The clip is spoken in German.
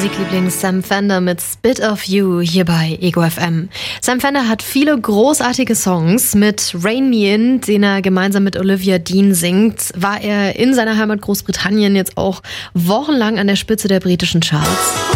Musikliebling Sam Fender mit Spit of You hier bei Ego FM. Sam Fender hat viele großartige Songs. Mit Rain Me In, den er gemeinsam mit Olivia Dean singt, war er in seiner Heimat Großbritannien jetzt auch wochenlang an der Spitze der britischen Charts.